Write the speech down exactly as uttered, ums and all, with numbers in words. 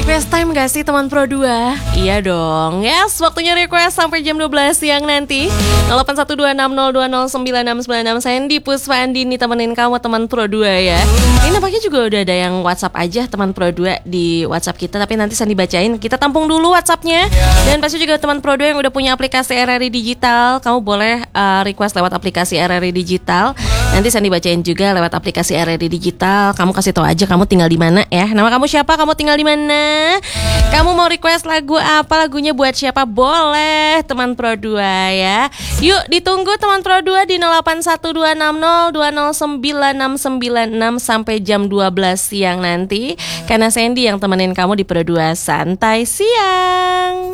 Request time gak sih teman Pro dua? Iya dong. Yes, waktunya request sampai jam dua belas siang nanti. nol delapan satu dua enam nol dua nol sembilan enam sembilan enam. Sandy Puspa Andini temenin kamu teman Pro dua ya. Ini nampaknya juga udah ada yang WhatsApp aja teman Pro dua di WhatsApp kita, tapi nanti Sandy bacain. Kita tampung dulu WhatsAppnya. Dan pasti juga teman Pro dua yang udah punya aplikasi R R I Digital, kamu boleh uh, request lewat aplikasi R R I Digital. Nanti Sandy bacain juga lewat aplikasi R R I Digital. Kamu kasih tahu aja kamu tinggal di mana ya. Nama kamu siapa? Kamu tinggal di mana? Kamu mau request lagu apa? Lagunya buat siapa? Boleh teman Pro dua ya. Yuk ditunggu teman Pro dua di nol delapan satu dua enam nol dua nol sembilan enam sembilan enam sampai jam dua belas siang nanti. Karena Sandy yang temenin kamu di Pro dua Santai Siang.